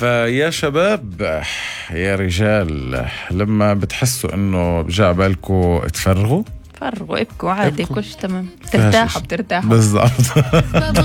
فيا شباب يا رجال، لما بتحسوا انه جاء بالكم تفرغوا فرغوا ابكوا عادي، ابكوا. كلش تمام، ترتاحوا بترتاحوا بالضبط.